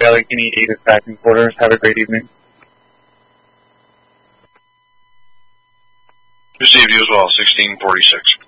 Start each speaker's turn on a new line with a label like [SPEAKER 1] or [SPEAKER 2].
[SPEAKER 1] Allegheny 8 is back in quarters. Have a great evening.
[SPEAKER 2] Received you as well, 1646.